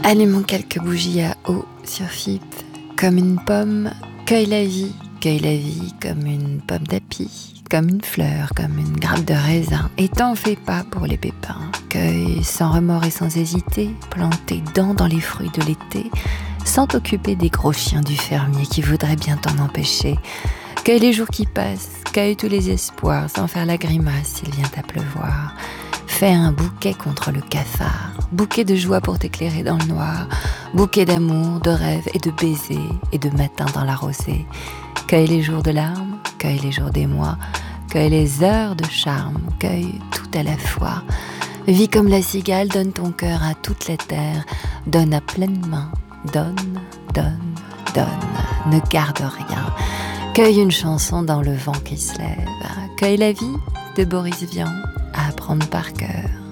Allumons quelques bougies à eau sur FIP. Comme une pomme, cueille la vie comme une pomme d'api, comme une fleur, comme une grappe de raisin. Et t'en fais pas pour les pépins. Cueille sans remords et sans hésiter, plante tes dents dans les fruits de l'été, sans t'occuper des gros chiens du fermier qui voudraient bien t'en empêcher. Cueille les jours qui passent, cueille tous les espoirs, sans faire la grimace s'il vient à pleuvoir. Fais un bouquet contre le cafard, bouquet de joie pour t'éclairer dans le noir, bouquet d'amour, de rêves et de baisers et de matins dans la rosée. Cueille les jours de larmes, cueille les jours d'émoi, cueille les heures de charme, cueille tout à la fois. Vis comme la cigale, donne ton cœur à toute la terre, donne à pleine main, donne, donne, donne, ne garde rien. Cueille une chanson dans le vent qui se lève, cueille la vie de Boris Vian, à apprendre par cœur.